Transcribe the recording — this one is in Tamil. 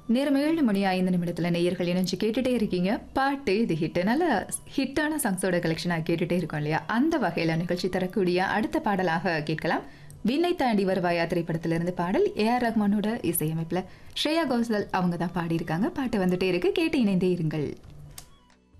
நேரம் 7:05 நேயர்கள் இணைஞ்சு கேட்டுட்டே இருக்கீங்க. பாட்டு இது ஹிட். நல்ல ஹிட்டான சாங்ஸோட கலெக்ஷனாக கேட்டுட்டே இருக்கோம் இல்லையா? அந்த வகையில் நிகழ்ச்சி தரக்கூடிய அடுத்த பாடலாக கேட்கலாம். விண்ணை தாண்டி வருவாயா திரைப்படத்திலிருந்து பாடல் ஏஆர் ரஹ்மானோட இசையமைப்பில் ஸ்ரேயா கோஷல் அவங்க தான் பாடியிருக்காங்க. பாட்டு வந்துட்டே இருக்கு, கேட்டு இணைந்தே இருங்கள்.